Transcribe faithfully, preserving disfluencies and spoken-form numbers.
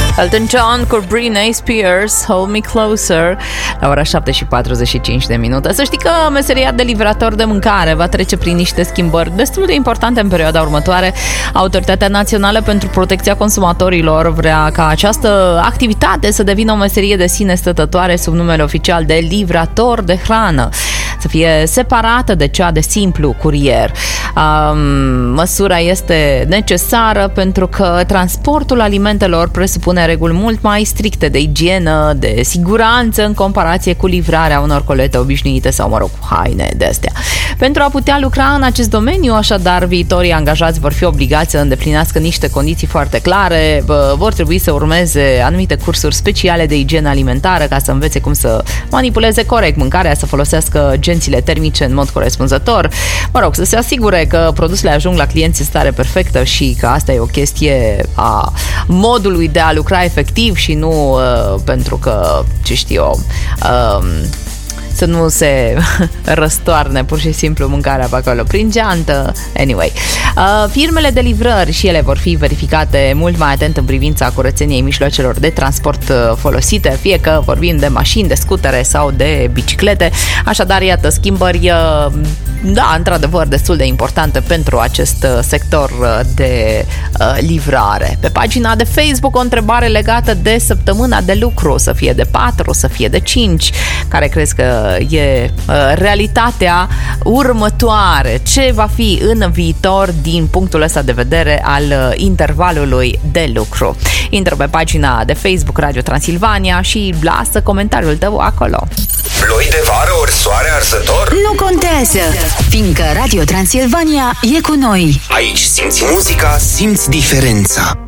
Elton John cu Britney Spears, Hold Me Closer, la ora șapte și patruzeci și cinci de minute. Să știi că meseria de livrator de mâncare va trece prin niște schimbări destul de importante în perioada următoare. Autoritatea Națională pentru Protecția Consumatorilor vrea ca această activitate să devină o meserie de sine stătătoare sub numele oficial de livrator de hrană, să fie separată de cea de simplu curier. Um, măsura este necesară pentru că transportul alimentelor presupune reguli mult mai stricte de igienă, de siguranță în comparație cu livrarea unor colete obișnuite sau, mă rog, haine de astea. Pentru a putea lucra în acest domeniu, așadar, viitorii angajați vor fi obligați să îndeplinească niște condiții foarte clare, vor trebui să urmeze anumite cursuri speciale de igienă alimentară ca să învețe cum să manipuleze corect mâncarea, să folosească gențile termice în mod corespunzător, mă rog, să se asigure că produsele ajung la clienți în stare perfectă și că asta e o chestie a modului de a lucra efectiv și nu uh, pentru că, ce știu eu, uh, să nu se răstoarne pur și simplu mâncarea pe acolo prin geantă. Anyway, uh, firmele de livrări și ele vor fi verificate mult mai atent în privința curățeniei mijloacelor de transport uh, folosite, fie că vorbim de mașini, de scutere sau de biciclete. Așadar, iată, schimbări uh, da, într-adevăr, destul de importante pentru acest uh, sector uh, de uh, livrare. Pe pagina de Facebook o întrebare legată de săptămâna de lucru, să fie de patru, să fie de cinci, care crezi că e uh, realitatea următoare? Ce va fi în viitor din punctul ăsta de vedere al uh, intervalului de lucru? Intră pe pagina de Facebook Radio Transilvania și lasă comentariul tău acolo. Ploi de vară ori soare arzător? Nu contează, fiindcă Radio Transilvania e cu noi. Aici simți muzica, simți diferența.